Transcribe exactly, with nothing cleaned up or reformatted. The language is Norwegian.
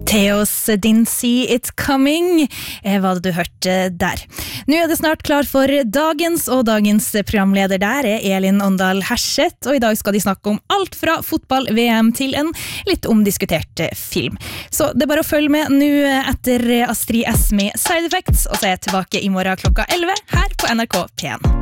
Theos Didn't See It Coming Hva hadde du hørt der? Nå er det snart klar for dagens, og dagens programleder der er Elin Åndal Herseth, og i dag skal de snakke om alt fra fotball-V M til en litt omdiskutert film. Så det er bare å følge med nå etter Astrid S med Side Effects, og så er jeg tilbake i morgen klokka elleve her på N R K P en.